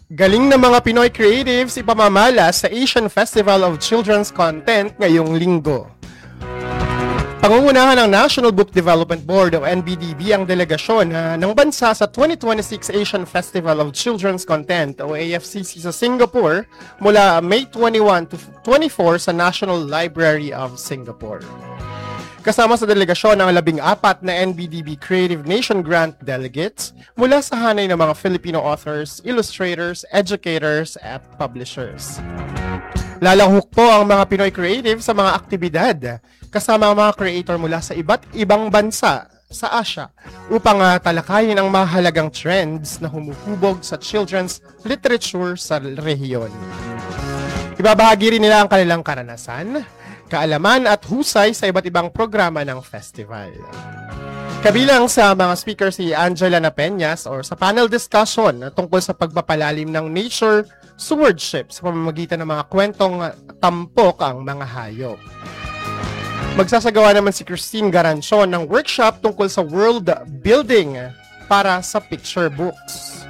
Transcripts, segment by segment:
Galing ng mga Pinoy creatives ipamamala sa Asian Festival of Children's Content ngayong linggo. Pangungunahan ng National Book Development Board o NBDB ang delegasyon ng bansa sa 2026 Asian Festival of Children's Content o AFCC sa Singapore mula May 21 to 24 sa National Library of Singapore. Kasama sa delegasyon ang 14 na NBDB Creative Nation Grant delegates mula sa hanay ng mga Filipino authors, illustrators, educators, at publishers. Lalahok po ang mga Pinoy creative sa mga aktibidad kasama ang mga creator mula sa iba't ibang bansa sa Asia upang talakayin ang mahalagang trends na humuhubog sa children's literature sa rehiyon. Ibabahagi rin nila ang kanilang karanasan, kaalaman at husay sa iba't ibang programa ng festival. Kabilang sa mga speaker si Angela Napeñas or sa panel discussion tungkol sa pagpapalalim ng nature stewardship sa pamamagitan ng mga kwentong tampok ang mga hayop. Magsasagawa naman si Christine Garancion ng workshop tungkol sa world building para sa picture books.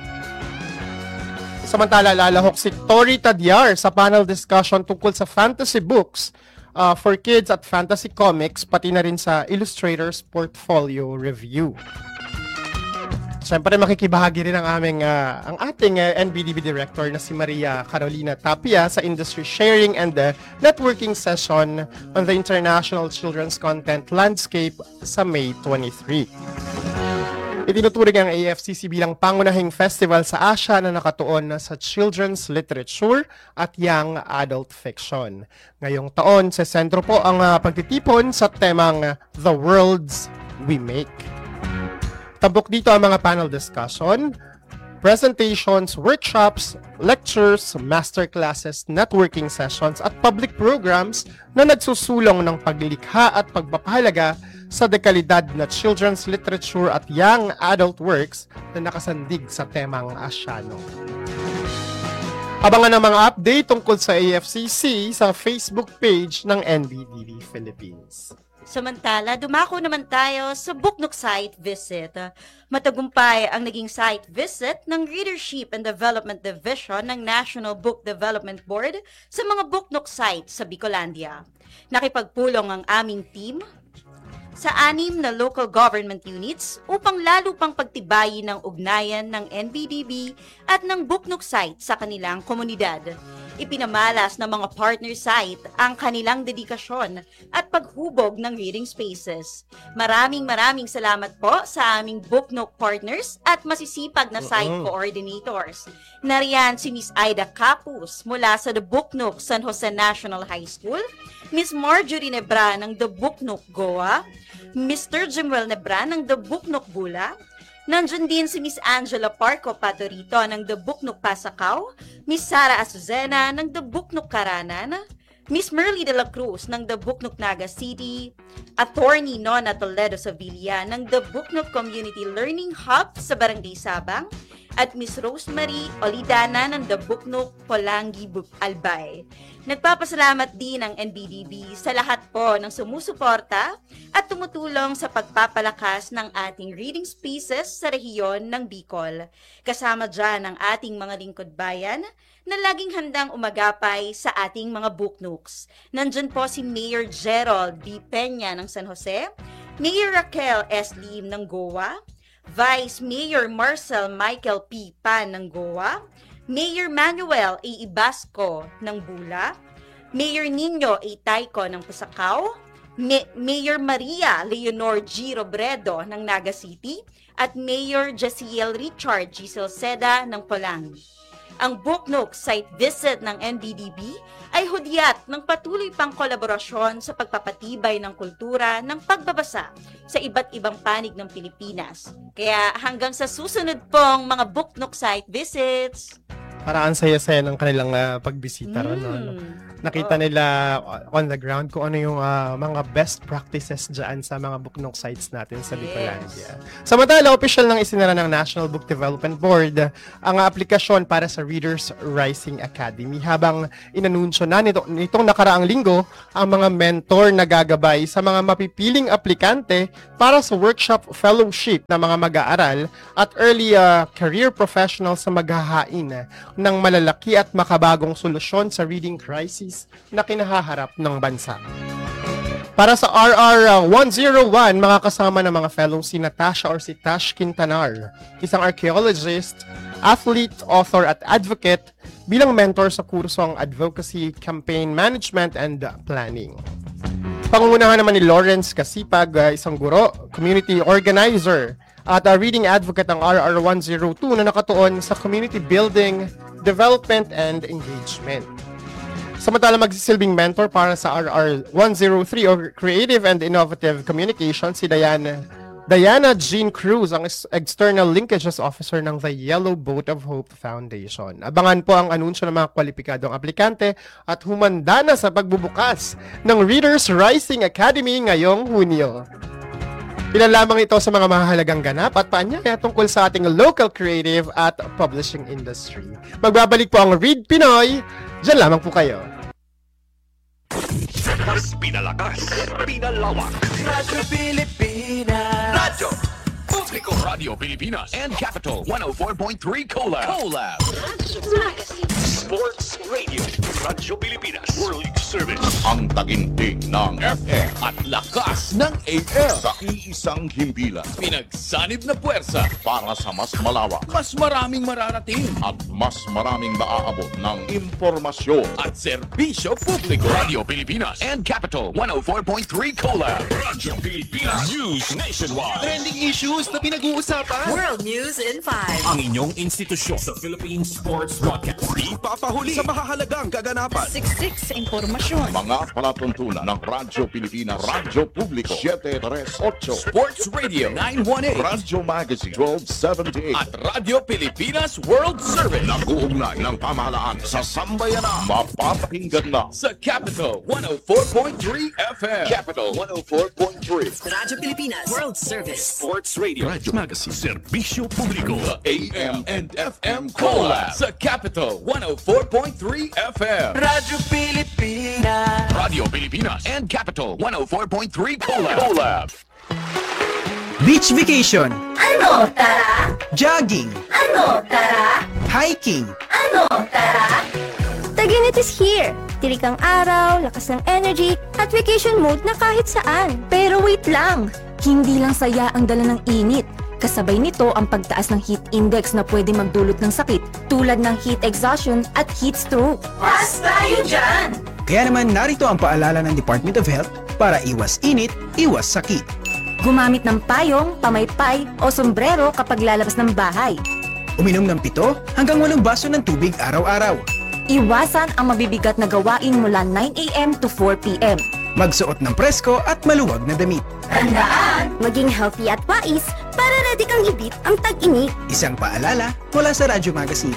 Samantala, lalahok si Tori Tadyar sa panel discussion tungkol sa fantasy books for kids at fantasy comics, pati na rin sa Illustrators Portfolio Review. Siyempre, makikibahagi rin ang ating NBDB Director na si Maria Carolina Tapia sa Industry Sharing and Networking Session on the International Children's Content Landscape sa May 23. Itinuturing ang AFCC bilang pangunahing festival sa Asia na nakatuon sa children's literature at young adult fiction. Ngayong taon, sa sentro po ang pagtitipon sa temang The Worlds We Make. Tabok dito ang mga panel discussion, presentations, workshops, lectures, masterclasses, networking sessions at public programs na nagsusulong ng paglilikha at pagpapahalaga sa dekalidad na children's literature at young adult works na nakasandig sa temang Asyano. Abangan ang mga update tungkol sa AFCC sa Facebook page ng NBDB Philippines. Samantala, dumako naman tayo sa Booknook site visit. Matagumpay ang naging site visit ng Readership and Development Division ng National Book Development Board sa mga Booknook sites sa Bicolandia. Nakipagpulong ang aming team sa 6 na local government units upang lalo pang pagtibayin ng ugnayan ng NBDB at ng Booknook site sa kanilang komunidad. Ipinamalas ng mga partner site ang kanilang dedikasyon at paghubog ng reading spaces. Maraming salamat po sa aming Booknook partners at masisipag na site coordinators. Nariyan si Miss Aida Capus mula sa The Booknook San Jose National High School, Miss Marjorie Nebra ng The Booknook Goa, Mr. Jimwell Nebra ng The Booknook Bula, nandyan din si Miss Angela Parco Patorito ng The Booknook Pasacao, Miss Sara Azucena ng The Booknook Karanan, Miss Merly de la Cruz ng The Booknook Naga City, Attorney Nona Toledo Sevilla ng The Booknook Community Learning Hub sa Barangay Sabang, at Miss Rosemary Olidana ng The Booknook Polangi Albay. Nagpapasalamat din ang NBDB sa lahat po ng sumusuporta at tumutulong sa pagpapalakas ng ating reading spaces sa rehiyon ng Bicol. Kasama dyan ang ating mga lingkod bayan na laging handang umagapay sa ating mga booknooks. Nandyan po si Mayor Gerald D. Peña ng San Jose, Mayor Raquel S. Lim ng Goa, Vice Mayor Marcel Michael P. Pan ng Goa, Mayor Manuel A. Ibasco ng Bula, Mayor Nino A. Tayco ng Pasacao, Mayor Maria Leonor G. Robredo ng Naga City, at Mayor Jaciel Richard G. Salceda ng Polangi. Ang Booknook site visit ng NBDB ay hudyat ng patuloy pang kolaborasyon sa pagpapatibay ng kultura ng pagbabasa sa iba't ibang panig ng Pilipinas. Kaya hanggang sa susunod pong mga Booknook site visits. Parang saya-saya ng kanilang pagbisita ron. No? Nakita nila on the ground kung ano yung mga best practices dyan sa mga Booknook sites natin sa Bicolandia. Samantala, official nang isinara ng National Book Development Board ang aplikasyon para sa Readers Rising Academy habang inanunsyo na nitong nakaraang linggo ang mga mentor na gagabay sa mga mapipiling aplikante para sa workshop fellowship na mga mag-aaral at early career professionals sa maghahain ng malalaki at makabagong solusyon sa reading crisis na kinahaharap ng bansa. Para sa RR 101, makakasama ng mga fellows si Natasha or si Tash Quintanar, isang archaeologist, athlete, author at advocate bilang mentor sa kursong Advocacy, Campaign Management and Planning. Pangungunahan naman ni Lawrence Kasipag, isang guro, community organizer, at reading advocate ng RR 102 na nakatuon sa community building, development, and engagement. Samantala magsisilbing mentor para sa RR 103 or Creative and Innovative Communication si Diana Jean Cruz, ang External Linkages Officer ng The Yellow Boat of Hope Foundation. Abangan po ang anunsyo ng mga kwalipikadong aplikante at humanda na sa pagbubukas ng Readers Rising Academy ngayong Hunyo. Ilan lamang ito sa mga mahalagang ganap at paanyaya tungkol sa ating local creative at publishing industry. Magbabalik po ang Read Pinoy. Diyan lamang po kayo. Mas pinalakas, pinalawak. Radyo Pilipinas. Radyo Publiko. Radio Pilipinas and Capital 104.3 Collab. Sports Radio. Radyo Pilipinas. World Service. Ang taginting ng FM At lakas ng AM. sa iisang himpilan Pinagsanib na puwersa. para sa mas malawak Mas maraming mararating. at mas maraming maaabot ng impormasyon. At serbisyo publiko. Radio Pilipinas and Capital 104.3 Collab. Radyo Pilipinas. News Nationwide. Trending issues na pinag-uusapan. World News in 5. Ang inyong institusyon sa Philippine Sports Broadcast. Di papahuli sa mahahalagang kaganapan. Siksik sa impormasyon. Mga palatuntunan ng Radyo Pilipinas, Radyo Publiko 738, Sports Radio 918. Radyo Magazine 1278 At Radio Pilipinas World Service. nag-uugnay ng pamahalaan sa sambayanan. Mapapakinggan na Sa Capital 104.3 FM. Capital 104.3. Radyo Pilipinas World Service. Sports Radio. Radyo Magazine. Serbisyo Publiko. AM and FM Collab. Sa Capital 104.3 FM. Radyo Pilipinas. Radio Pilipinas and Capital 104.3 Collab. Beach vacation. Ano, tara? Jogging. Ano, tara? Hiking. Ano, tara? Taginit is here. Tirik ang araw, lakas ng energy, at vacation mode na kahit saan. Pero wait lang, hindi lang saya ang dala ng init. Kasabay nito ang pagtaas ng heat index na pwede magdulot ng sakit tulad ng heat exhaustion at heat stroke. Pas tayo dyan! Kaya naman narito ang paalala ng Department of Health para iwas init, iwas sakit. Gumamit ng payong, pamaypay o sombrero kapag lalabas ng bahay. Uminom ng 7 hanggang 8 baso ng tubig araw-araw. Iwasan ang mabibigat na gawain mula 9 a.m. to 4 p.m. Magsuot ng presko at maluwag na damit. Tandaan, maging healthy at wais para ready kang hibit ang tag-init. Isang paalala mula sa Radyo Magazine.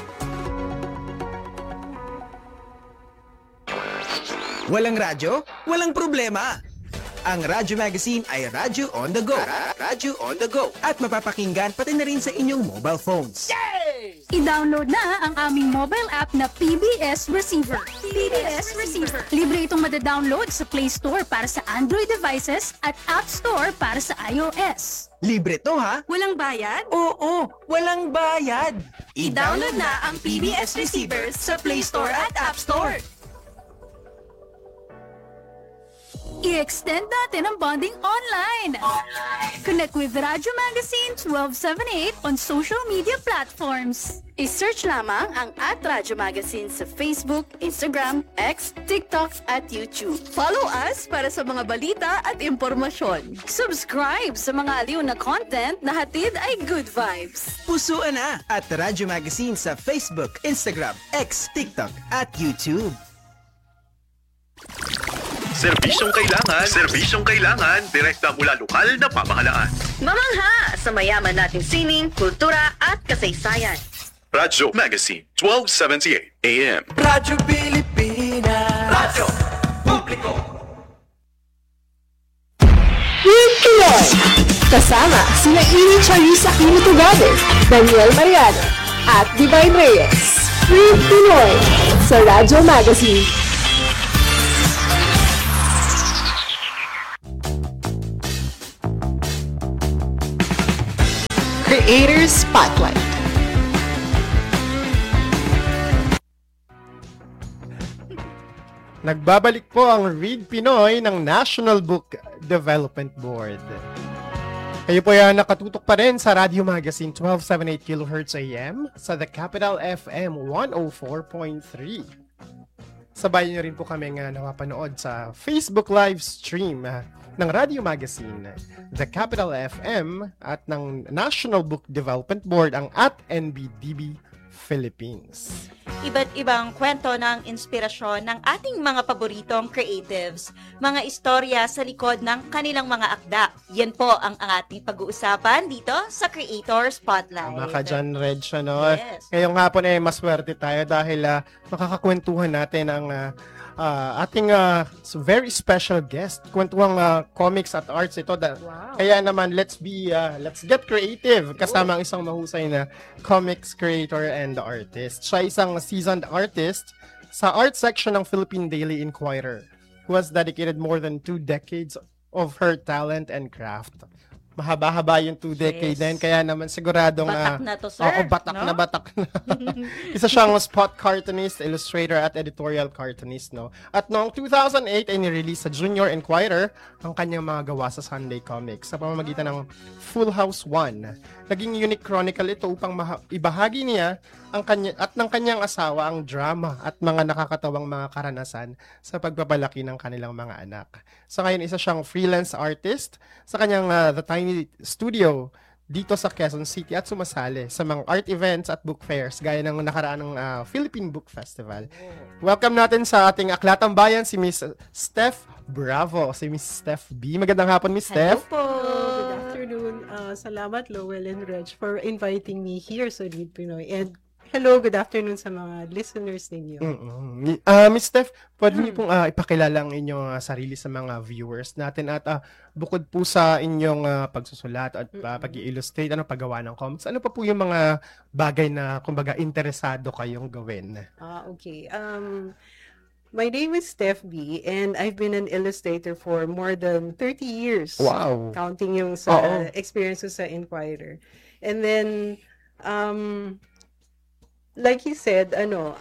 Walang radyo? Walang problema! Ang Radyo Magazine ay Radyo on the go. Radyo on the go. At mapapakinggan pati na rin sa inyong mobile phones. I-download na ang aming mobile app na PBS Receiver. PBS Receiver. Libre itong madadownload sa Play Store para sa Android devices at App Store para sa iOS. Libre to ha? Walang bayad? Oo, walang bayad. I-download na ang PBS Receiver sa Play Store at App Store. I-extend natin ang bonding online. Connect with Radyo Magazine 1278 on social media platforms. I-search lamang ang @Radyo Magazine sa Facebook, Instagram, X, TikTok at YouTube. Follow us para sa mga balita at impormasyon. Subscribe sa mga aliw na content na hatid ay good vibes. Pusuan na at Radyo Magazine sa Facebook, Instagram, X, TikTok at YouTube. Serbisyong kailangan, direkta mula lokal na pamahalaan. Mamangha sa mayaman nating sining, kultura at kasaysayan. Radyo Magazine 1278 AM. Radyo Pilipinas. Radyo Publiko. Read Pinoy! Kasama sina Iri Charissa Tugade, Daniel Mariano, at Divine Reyes. Read Pinoy sa Radyo Magazine. Creators Spotlight. Nagbabalik po ang Read Pinoy ng National Book Development Board. Kayo po yan nakatutok pa rin sa Radio Magazine 1278 kHz AM sa The Capital FM 104.3. Sabay niyo rin po kami napapanood sa Facebook live stream ng Radio Magazine, The Capital FM at ng National Book Development Board ang @NBDB Philippines. Iba't ibang kwento ng inspirasyon ng ating mga paboritong creatives, mga istorya sa likod ng kanilang mga akda. Yan po ang ating pag-uusapan dito sa Creator Spotlight. Tama ka dyan, Reg. Yes. Ngayong hapon maswerte tayo dahil makakakwentuhan natin ang ating very special guest. Kwentuhang comics at arts ito. Kaya naman, let's get creative. Kasama ang isang mahusay na comics creator and artist. Siya isang seasoned artist sa art section ng Philippine Daily Inquirer who has dedicated more than 2 decades of her talent and craft. Mahaba-haba yung 2 decades na yun, kaya naman siguradong batak na to, sir. Batak na. Isa siyang spot cartoonist, illustrator at editorial cartoonist, no? At noong 2008 ay nirelease sa Junior Inquirer ang kanyang mga gawa sa Sunday Comics sa pamamagitan ng Full House 1. Naging unique chronicle ito upang ibahagi niya ng kanyang asawa ang drama at mga nakakatawang mga karanasan sa pagpapalaki ng kanilang mga anak. Sa ngayon, isa siyang freelance artist sa kanyang The Tiny Studio dito sa Quezon City at sumasali sa mga art events at book fairs gaya ng nakaraang Philippine Book Festival. Welcome natin sa ating Aklatang Bayan si Miss Steph Bravo, si Miss Steph B. Magandang hapon, Miss Steph. Hello po. Good afternoon. Salamat, Lowell and Reg, for inviting me here sa Read Pinoy. And hello, good afternoon sa mga listeners ninyo. Miss Steph, pwede niyo pong ipakilala ang inyong sarili sa mga viewers natin at bukod po sa inyong pagsusulat at pag-i-illustrate, paggawa ng comics, ano pa po yung mga bagay na, kumbaga, interesado kayong gawin? Okay. My name is Steph B. and I've been an illustrator for more than 30 years. Wow! Counting yung sa experiences sa Inquirer. And then, like he said,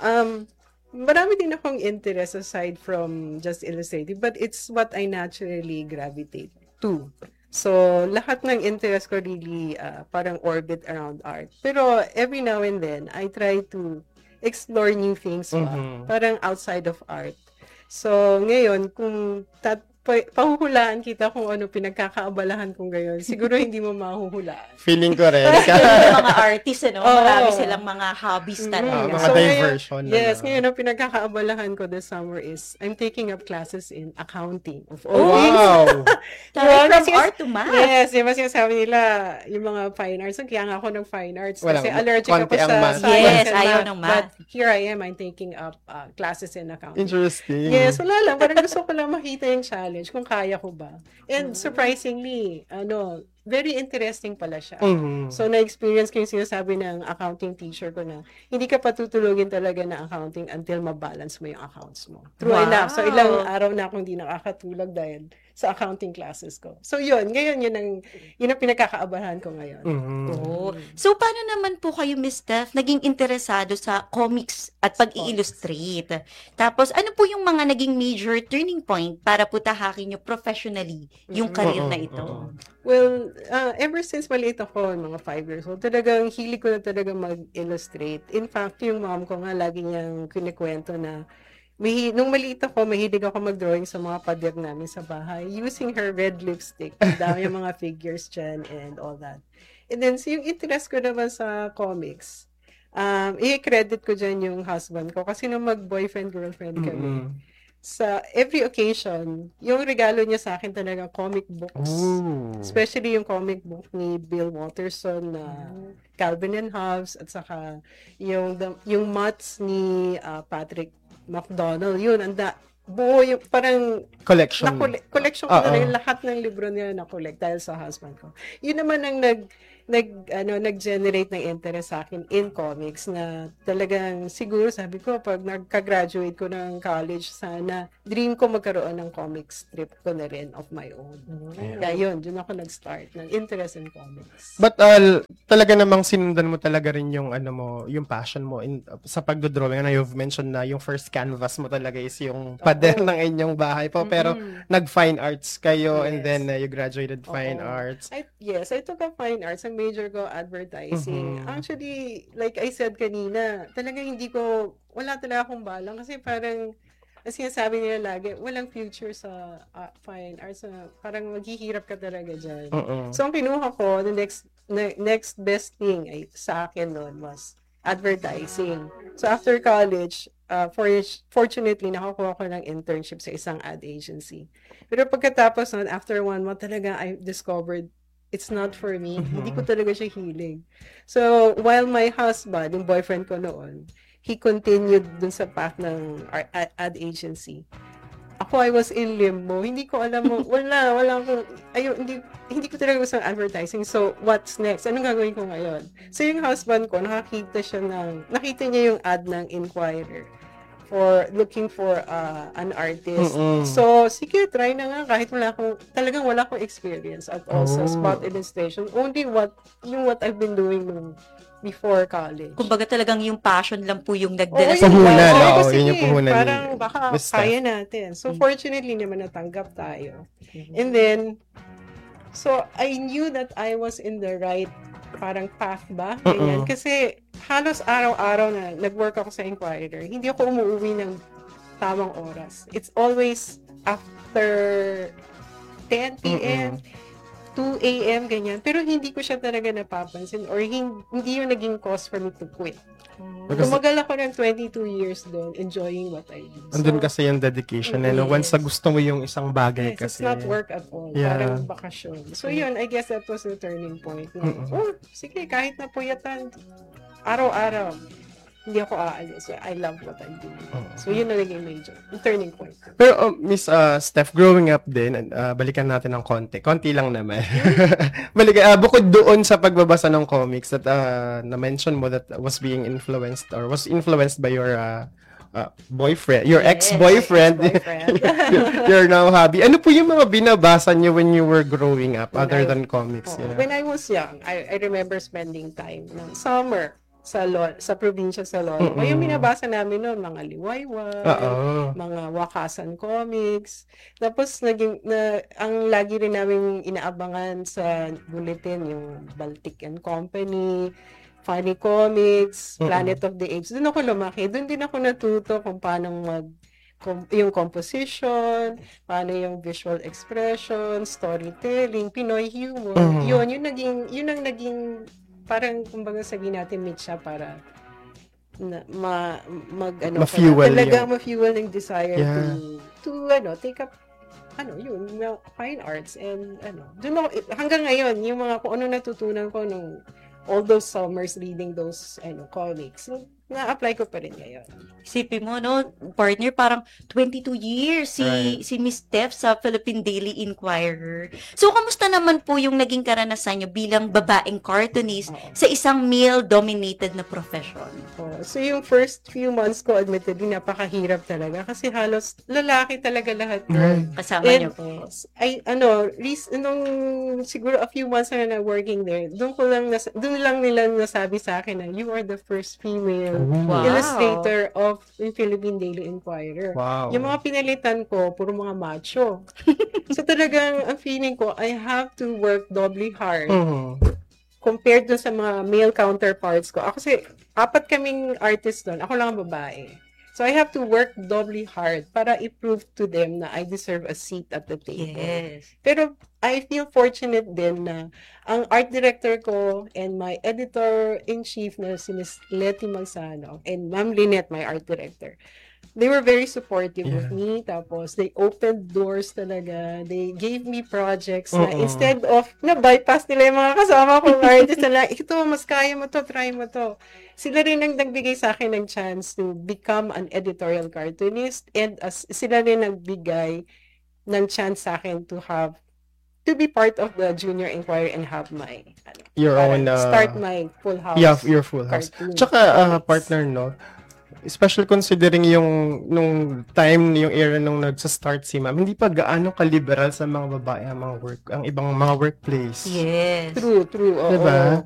marami din akong interest aside from just illustrating, but it's what I naturally gravitate to. So, lahat ng interest ko really parang orbit around art. Pero every now and then, I try to explore new things parang outside of art. So, ngayon, kung pahuhulaan kita kung ano pinagkakaabalahan kong gayon, siguro hindi mo mahuhulaan. Feeling ko rin. Mga artists, marami silang mga hobbies talaga. Mga diversion. Ngayon ang pinagkakaabalahan ko this summer is I'm taking up classes in accounting of all things. Wow! From art to math. Yes, yung sinasabi nila, yung mga fine arts. So, kaya nga ako ng fine arts. Kasi allergic ako sa science. Yes, ayaw ng math. But here I am, I'm taking up classes in accounting. Interesting. Yes, wala lang. Parang gusto ko lang makita yung challenge kung kaya ko ba. And surprisingly, very interesting pala siya. So, na-experience ko yung sinasabi ng accounting teacher ko na hindi ka patutulugin talaga na accounting until mabalance mo yung accounts mo. True enough. So, ilang araw na akong hindi nakakatulog dahil sa accounting classes ko. So, ngayon, yun ang pinagkakaabahan ko ngayon. So, paano naman po kayo, Miss Steph, naging interesado sa comics at pag-i-illustrate? Tapos, ano po yung mga naging major turning point para putahakin nyo professionally yung career na ito? Well, ever since maliit ako, mga 5 years old, talagang hilig ko na talaga mag-illustrate. In fact, yung mom ko nga lagi niyang kinikwento na nung maliit ako, mahilig ako mag-drawing sa mga pader namin sa bahay using her red lipstick. Dami yung mga figures dyan and all that. And then, so yung interest ko naman sa comics, i-credit ko dyan yung husband ko kasi nung mag-boyfriend-girlfriend kami, sa every occasion, yung regalo niya sa akin talaga comic books. Especially yung comic book ni Bill Watterson na Calvin and Hobbes at saka yung Mutts ni Patrick McDonald. Yun, buo yung parang collection. Collection ko na rin lahat ng libro niya na collect dahil sa husband ko. Yun naman ang nag-generate ng interest sa akin in comics na talagang siguro sabi ko pag nagka-graduate ko ng college, sana dream ko magkaroon ng comic strip ko na rin of my own. Kaya yun, dun ako nag-start ng interest in comics. But talaga namang sinundan mo talaga rin yung yung passion mo sa pagdodrawing na you've mentioned na yung first canvas mo talaga is yung pader ng inyong bahay po, pero nag-fine arts kayo and then you graduated fine arts. I took a fine arts. Ang major ko, advertising. Actually, like I said kanina, talagang wala talaga akong balang kasi parang, as sinasabi nila lagi, walang future sa fine arts. Parang maghihirap ka talaga dyan. So, ang kinuha ko, the next best thing sa akin noon was advertising. So, after college, fortunately, nakakuha ko ng internship sa isang ad agency. Pero pagkatapos nun, after 1 month, talaga I discovered it's not for me. Hindi ko talaga siya hilig. So, while my husband, yung boyfriend ko noon, he continued dun sa path ng ad agency. Ako, I was in limbo. Hindi ko alam mo, wala akong, hindi ko talaga gusto ng advertising. So, what's next? Anong gagawin ko ngayon? So, yung husband ko, nakita niya yung ad ng Inquirer for looking for an artist. So, sige, try na nga kahit talagang wala akong experience at all sa spot illustration. Only what I've been doing before college. Kumbaga talagang yung passion lang po yung nagdala sa puhunan. Yun yung puhunan. Parang baka kaya natin. So, fortunately naman natanggap tayo. And then, so, I knew that I was in the right parang path ba? Ganyan. Kasi halos araw-araw na nag-work ako sa Inquirer, hindi ako umuwi ng tamang oras. It's always after 10 p.m., 2 a.m., ganyan. Pero hindi ko siya talaga napapansin or hindi yung naging cause for me to quit. Tumagal ako ng 22 years doon, enjoying what I do. Andun kasi yung dedication. Once na gusto mo yung isang bagay kasi. It's not work at all. Parang bakasyon. So yun, I guess that was the turning point. Sige, kahit na puyatan, araw-araw, hindi ako aalis. So, I love what I'm doing. So, yun na naging major. Turning point. Pero, Miss Steph, growing up din, balikan natin ng konti lang naman. Bukod doon sa pagbabasa ng comics that na-mention mo that was being influenced or was influenced by your boyfriend, your ex-boyfriend, your now hobby. Ano po yung mga binabasa niyo when you were growing up other than comics? When I was young, I remember spending time ng summer sa probinsya sa Lolo. Yung binabasa namin noon, mga liwayway, mga wakasan comics. Tapos ang lagi rin namin inaabangan sa bulletin yung Baltic and Company, Funny Comics, Planet of the Apes. Doon ako lumaki. Doon din ako natuto kung paano yung composition, paano yung visual expression, storytelling, Pinoy humor. Yun ang naging parang kumbaga sabihin natin siya para ma-fuel ma-fuel ng desire to take up fine arts and hanggang ngayon yung mga kung ano natutunan ko nung all those summers reading those comics na-apply ko pa rin ngayon. Isipin mo, no, partner, parang 22 years si Miss Steph sa Philippine Daily Inquirer. So, kamusta naman po yung naging karanasan nyo bilang babaeng cartoonist sa isang male-dominated na profession? So, yung first few months ko, admittedly, napakahirap talaga kasi halos lalaki talaga lahat. Kasama nyo po. Nung siguro a few months na working there, doon lang nila nasabi sa akin na you are the first female illustrator of the Philippine Daily Inquirer. Yung mga pinalitan ko, puro mga macho. So talagang, ang feeling ko, I have to work doubly hard compared dun sa mga male counterparts ko. Kasi 4 kaming artist doon. Ako lang ang babae. So I have to work doubly hard para i-prove to them na I deserve a seat at the table. Yes. Pero I feel fortunate din na ang art director ko and my editor-in-chief na si Ms. Letty Magsano and Ma'am Lynette, my art director, they were very supportive of me. Tapos, they opened doors talaga. They gave me projects na instead of na-bypass nila yung mga kasama kong artist na ito, mas kaya mo to, try mo to. Sila rin ang nagbigay sa akin ng chance to become an editorial cartoonist and sila rin nagbigay ng chance sa akin to have to be part of the Junior Inquiry and have my Your own start my Full House. Yeah, your Full House. cartoon. Tsaka partner, no, especially considering yung nung time, yung era nung nagsa-start si ma'am, hindi pa gaano ka-liberal sa mga babae ang ibang mga workplace. Yes. True. Oo. Diba?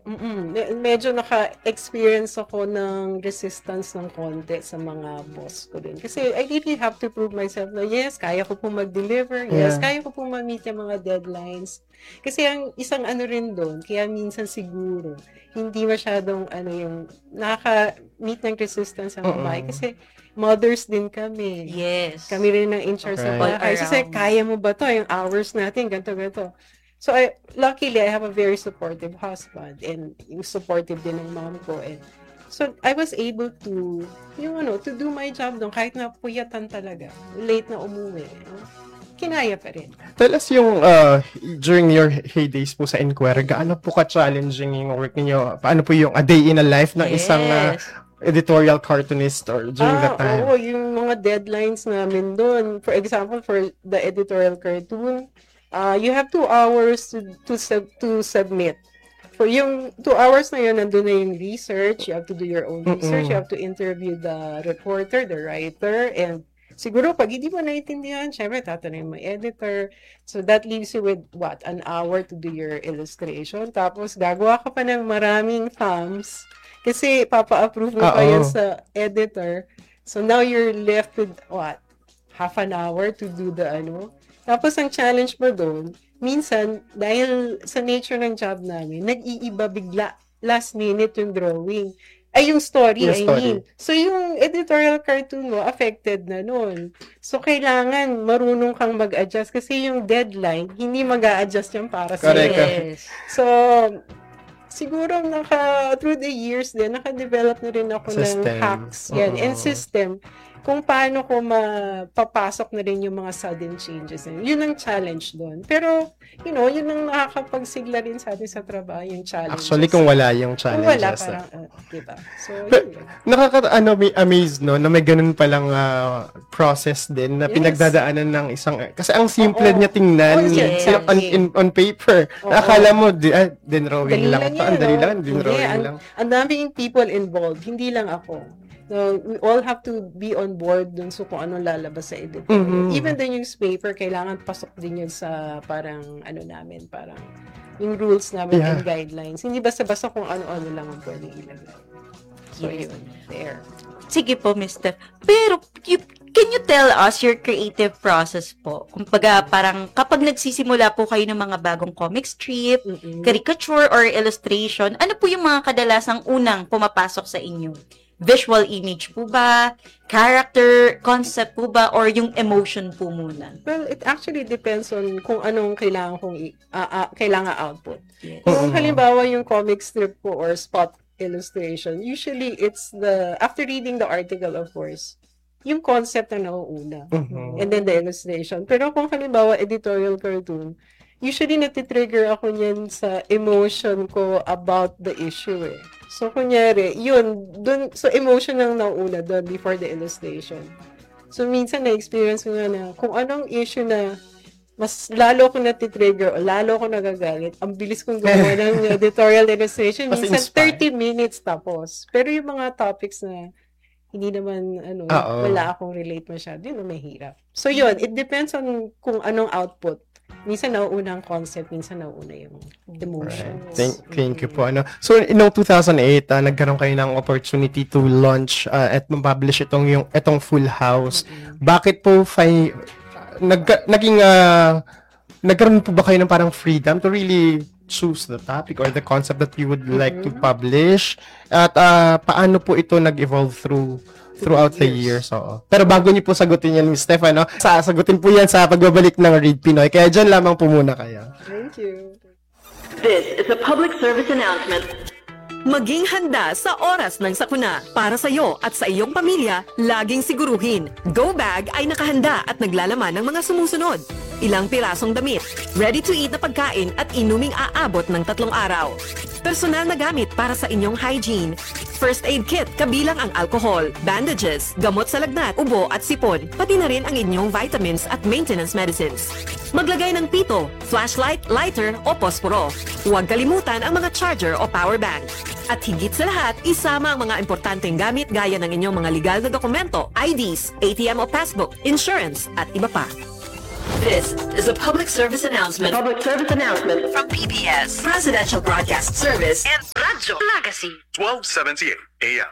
Medyo naka-experience ako ng resistance ng konti sa mga boss ko din. Kasi I really have to prove myself na yes, kaya ko pong mag-deliver. Yes, kaya ko pong ma-meet yung mga deadlines. Kasi ang isang rin doon, kaya minsan siguro, hindi masyadong yung nakaka-meet ng resistance ang babae. Kasi mothers din kami. Yes. Kami rin ang in-charge sa bahay. So, kaya mo ba to? Yung hours natin, ganito. So, luckily, I have a very supportive husband and yung supportive din ng mom ko. And so, I was able to, to do my job doon kahit na puyatan talaga. Late na umuwi. Kinaya pa rin. Tell us yung, during your heydays po sa Inquirer, gaano po ka-challenging yung work niyo? Paano po yung a day in a life ng isang editorial cartoonist or during that time? Oo, yung mga deadlines namin doon. For example, for the editorial cartoon, you have 2 hours to submit. For yung 2 hours na yun, nandun na yung research. You have to do your own research. You have to interview the reporter, the writer, and siguro, pag hindi mo naiintindihan, syempre, tatanungin mo editor. So, that leaves you with, an hour to do your illustration. Tapos, gagawa ka pa ng maraming thumbs. Kasi, papa-approve mo pa yan sa editor. So, now you're left with, half an hour to do the Tapos, ang challenge mo doon, minsan, dahil sa nature ng job namin, nag-iiba bigla, last minute yung drawing. Ay, yung story, I mean. So, yung editorial cartoon mo, affected na nun. So, kailangan marunong kang mag-adjust kasi yung deadline, hindi mag-a-adjust yan para sa Yes. So, siguro through the years din, naka-develop na rin ako ng hacks and system kung paano ko mapapasok na rin yung mga sudden changes. Yun ang challenge doon. Pero, yun ang nakakapagsigla rin sa atin sa trabaho, yung challenges. Actually, kung wala yung challenges. Kung wala, parang, diba? So, yun. Amazed, no, na may ganun palang process din na pinagdadaanan ng isang, kasi ang simple niya tingnan on paper. Akala mo, dinrawing lang. Ang dali lang, dinrawing lang. Ang daming people involved, hindi lang ako. So, we all have to be on board dun so kung anong lalabas sa editor. Even the newspaper, kailangan pasok din yun sa parang namin, parang yung rules namin and guidelines. Hindi basta-basta kung ano-ano lang ang pwedeng ilagay. So, yun. There. Sige po, Mr. Pero, can you tell us your creative process po? Kumbaga, parang kapag nagsisimula po kayo ng mga bagong comic strip, caricature, or illustration, ano po yung mga kadalasang unang pumapasok sa inyo? Visual image po ba? Character, concept po ba? Or yung emotion po muna? Well, it actually depends on kung anong kailangan kailangan output. Yes. Kung halimbawa yung comic strip po or spot illustration, usually it's after reading the article, of course, yung concept na nauuna. And then the illustration. Pero kung halimbawa editorial cartoon, usually natitrigger ako niyan sa emotion ko about the issue So, kunyari, so emotion ang nauna doon before the illustration. So, minsan na-experience ko na kung anong issue na mas lalo ko natitrigger o lalo ko nagagalit, ang bilis kong gumawa ng editorial illustration. Minsan, 30 minutes tapos. Pero yung mga topics na hindi naman, wala akong relate masyado, yun ang mahirap. So, yun, it depends on kung anong output. Minsan nauuna ang concept, minsan nauuna yung emotions. Right. Thank you po. So, noong 2008, nagkaroon kayo ng opportunity to launch at ma-publish itong Full House. Bakit po nagkaroon po ba kayo ng parang freedom to really choose the topic or the concept that you would like to publish? At paano po ito nag-evolve throughout the years. Pero bago niyo po sagutin yan, Ms. Steph, sasagutin po yan sa pagbabalik ng Read Pinoy. Kaya dyan lamang po muna kayo. Thank you. This is a public service announcement. Maging handa sa oras ng sakuna. Para sa iyo at sa iyong pamilya, laging siguruhin. Go Bag ay nakahanda at naglalaman ng mga sumusunod. ilang pirasong damit, ready-to-eat na pagkain at inuming aabot ng 3 araw. Personal na gamit para sa inyong hygiene. First aid kit kabilang ang alcohol, bandages, gamot sa lagnat, ubo at sipon, pati na rin ang inyong vitamins at maintenance medicines. Maglagay ng pito, flashlight, lighter o posporo. Huwag kalimutan ang mga charger o power bank. At higit sa lahat, isama ang mga importanteng gamit gaya ng inyong mga legal na dokumento, IDs, ATM o passbook, insurance at iba pa. This is a public service announcement. From PBS, Presidential Broadcast Service and Radyo Magazine. 1278 AM.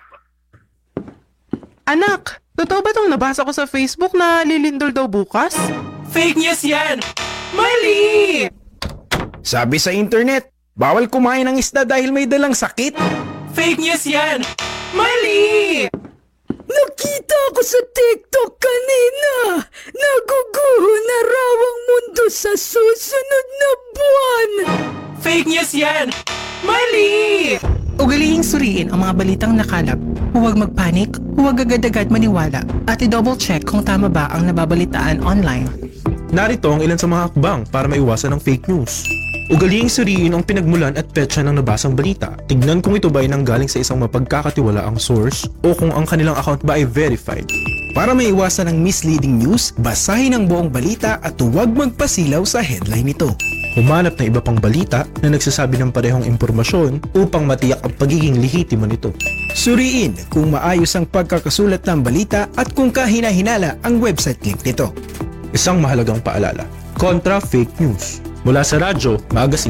Anak, totoo ba itong nabasa ko sa Facebook na lilindol daw bukas? Fake news yan! Mali! Sabi sa internet, bawal kumain ng isda dahil may dalang sakit. Fake news yan! Mali! Nakita ko sa TikTok kanina. Naguguho na raw ang mundo sa susunod na buwan. Fake news yan! Mali! Ugalihing suriin ang mga balitang nakalap. Huwag magpanik, huwag agad-agad maniwala, at i-double check kung tama ba ang nababalitaan online. Narito ang ilan sa mga hakbang para maiwasan ang fake news. Ugalihing suriin ang pinagmulan at petsa ng nabasang balita. Tignan kung ito ba ay nanggaling sa isang mapagkakatiwalaang source o kung ang kanilang account ba ay verified. Para maiwasan ang misleading news, basahin ang buong balita at huwag magpasilaw sa headline nito. Humanap ng iba pang balita na nagsasabi ng parehong impormasyon upang matiyak ang pagiging lehitimo nito. Suriin kung maayos ang pagkakasulat ng balita at kung kahina-hinala ang website link nito. Isang mahalagang paalala, kontra fake news. Mula sa Radyo Magazine.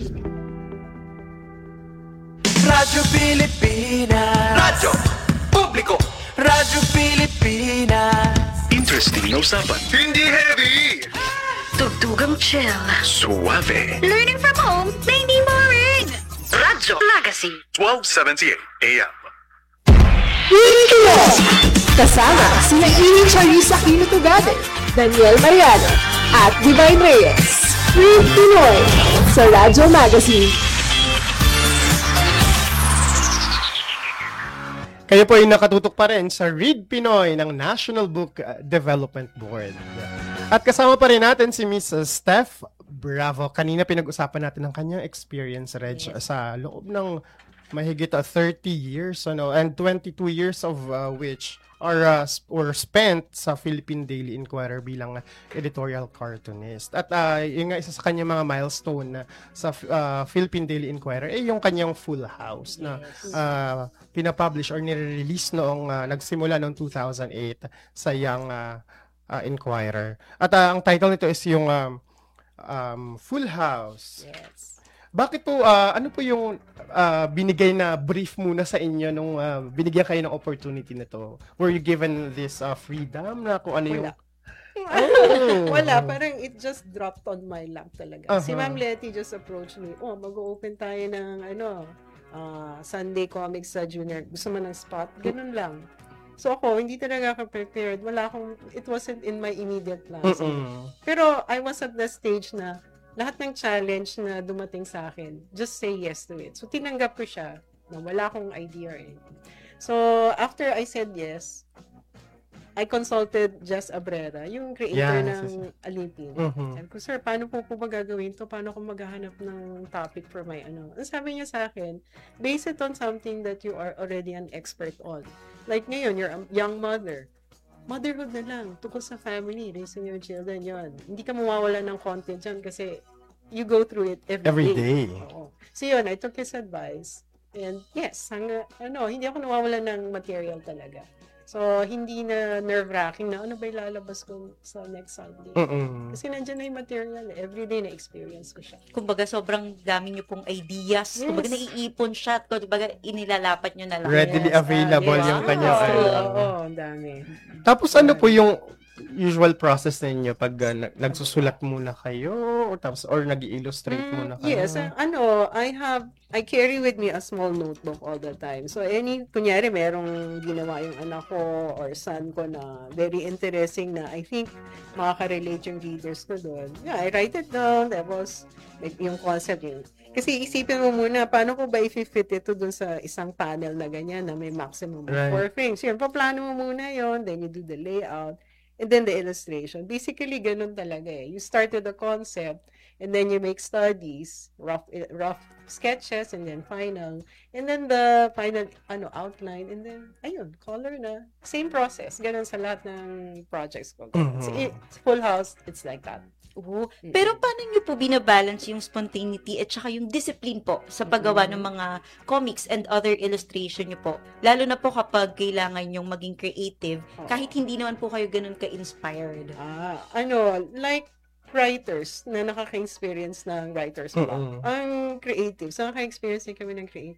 Radyo Pilipinas. Radyo Publiko. Radyo Pilipinas. Interesting na usapan. Hindi heavy. Tugtugang chill. Suave. Learning from home, maybe boring. Radyo Magazine. 1278 AM. Kasama sina Iri Charissa Pinutugade, Daniel Mariano, at Divine Reyes. Free Pinoy sa Radyo Magazine. Kayo po ay nakatutok pa rin sa Read Pinoy ng National Book Development Board. At kasama pa rin natin si Miss Steph Bravo. Kanina pinag-usapan natin ang kanyang experience, Reg, sa loob ng mahigit 30 years, and 22 years of which are spent sa Philippine Daily Inquirer bilang editorial cartoonist. At yung isa sa kanyang mga milestone sa Philippine Daily Inquirer ay yung kanyang Full House na pinapublish or nire-release noong nagsimula noong 2008 sa Young Inquirer. At ang title nito is yung Full House. Yes. Bakit po, ano po yung binigay na brief muna sa inyo nung binigyan kayo ng opportunity na to? Were you given this freedom na kung ano yung... Wala, parang it just dropped on my lap talaga. Si Ma'am Letty just approached me, mag-open tayo ng Sunday comics sa junior. Gusto mo ng spot? Ganun lang. So ako, hindi talaga ako prepared. It wasn't in my immediate plans. Pero I was at the stage na lahat ng challenge na dumating sa akin, just say yes to it. So, tinanggap ko siya na wala akong idea or anything. So, after I said yes, I consulted Jess Abrera, yung creator ng Alipin. Sabi ko, sir, paano po ba gagawin to? Paano ko maghahanap ng topic for my Ang sabi niya sa akin, base it on something that you are already an expert on. Like ngayon, you're a young mother. Motherhood na lang, tungkol sa family, raising your children, yon. Hindi ka mawawala ng content dyan kasi you go through it every day. So yun, I took his advice. And yes, hindi ako nawawala ng material talaga. So, hindi na nerve-wracking na ano ba ilalabas ko sa next Sunday. Kasi nandiyan na yung material. Everyday na-experience ko siya. Kumbaga, sobrang dami nyo pong ideas. Yes. Kumbaga, naiipon siya. Kumbaga, inilalapat nyo na lang. Readily available yung kanya. Oo, ang dami. Tapos ano po yung usual process ninyo pag nagsusulat muna kayo or nag-illustrate muna kayo? Yes, I carry with me a small notebook all the time. So kunyari merong ginawa yung anak ko or son ko na very interesting na I think makaka-relate yung readers ko doon. Yeah, I write it down. Tapos yung concept yun. Kasi isipin mo muna, paano ko ba i-fit ito dun sa isang panel na ganyan na may maximum of 4 frames. Yun, paplano mo muna yun, then you do the layout. and then the illustration. Basically, ganun talaga eh. You start with the concept, and then you make studies, rough sketches, and then final. And then the final outline, and then, ayun, color na. Same process. Ganun sa lahat ng projects ko. It's Full House, it's like that. Pero paano nyo po binabalance yung spontaneity at saka yung discipline po sa paggawa ng mga comics and other illustration nyo po? Lalo na po kapag kailangan yung maging creative, kahit hindi naman po kayo ganun ka-inspired. Like writers na nakaka-experience ng writer's block. Ang creative. So, nakaka-experience din kami ng creative.